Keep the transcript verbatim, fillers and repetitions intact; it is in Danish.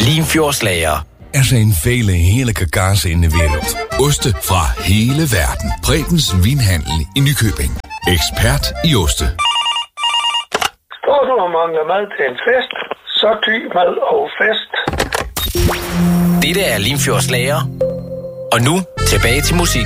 Limfjordslager. Er zijn vele heerlijke kazen in de wereld. Oste fra hele verden. Prebens Vinhandel i Nykøbing. Ekspert i oste. Står du og mangler mad til en fest, så ty mad og fest. Dette er Limfjordslager. Og nu tilbage til musikken.